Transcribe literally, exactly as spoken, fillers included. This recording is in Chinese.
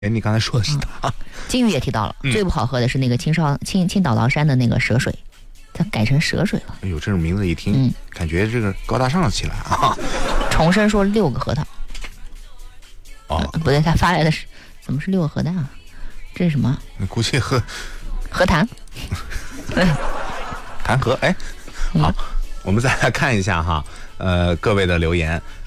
哎，你刚才说的是它。 嗯、金鱼也提到了、嗯，最不好喝的是那个青少青青岛崂山的那个蛇水，它改成蛇水了。 哎呦，这种名字一听，嗯、感觉这个高大上了起来啊！ 重生说六个核桃。 哦、 嗯，不对，他发来的是怎么是六个核弹啊？这是什么？ 估计和和谈。 谈和哎，好、嗯，我们再来看一下哈，呃，各位的留言。